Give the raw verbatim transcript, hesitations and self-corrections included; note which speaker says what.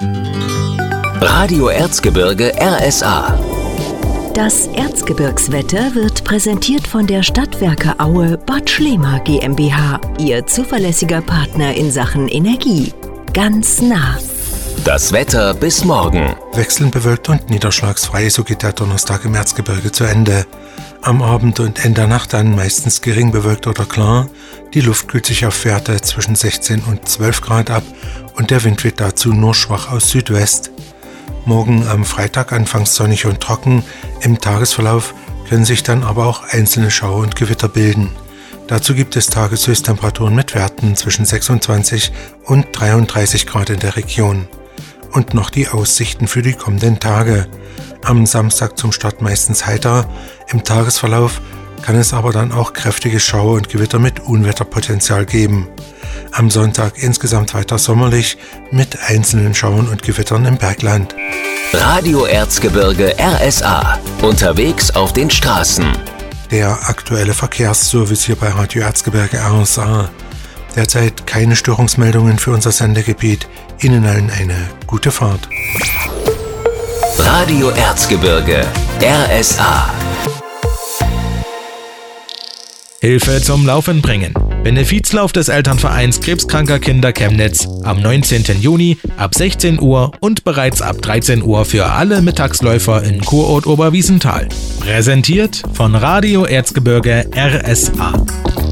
Speaker 1: Radio Erzgebirge R S A.
Speaker 2: Das Erzgebirgswetter wird präsentiert von der Stadtwerke Aue Bad Schlema GmbH, Ihr zuverlässiger Partner in Sachen Energie. Ganz nah.
Speaker 1: Das Wetter bis morgen.
Speaker 3: Wechselnd bewölkt und niederschlagsfrei, so geht der Donnerstag im Erzgebirge zu Ende. Am Abend und Ende der Nacht dann meistens gering bewölkt oder klar. Die Luft kühlt sich auf Werte zwischen sechzehn und zwölf Grad ab und der Wind weht dazu nur schwach aus Südwest. Morgen am Freitag anfangs sonnig und trocken, im Tagesverlauf können sich dann aber auch einzelne Schauer und Gewitter bilden. Dazu gibt es Tageshöchsttemperaturen mit Werten zwischen sechsundzwanzig und dreiunddreißig Grad in der Region. Und noch die Aussichten für die kommenden Tage. Am Samstag zum Start meistens heiter, im Tagesverlauf kann es aber dann auch kräftige Schauer und Gewitter mit Unwetterpotenzial geben. Am Sonntag insgesamt weiter sommerlich mit einzelnen Schauern und Gewittern im Bergland.
Speaker 1: Radio Erzgebirge R S A. Unterwegs auf den Straßen.
Speaker 3: Der aktuelle Verkehrsservice hier bei Radio Erzgebirge R S A. Derzeit keine Störungsmeldungen für unser Sendegebiet. Ihnen allen eine gute Fahrt.
Speaker 1: Radio Erzgebirge R S A.
Speaker 4: Hilfe zum Laufen bringen. Benefizlauf des Elternvereins Krebskranker Kinder Chemnitz am neunzehnten Juni ab sechzehn Uhr und bereits ab dreizehn Uhr für alle Mittagsläufer in Kurort Oberwiesenthal. Präsentiert von Radio Erzgebirge R S A.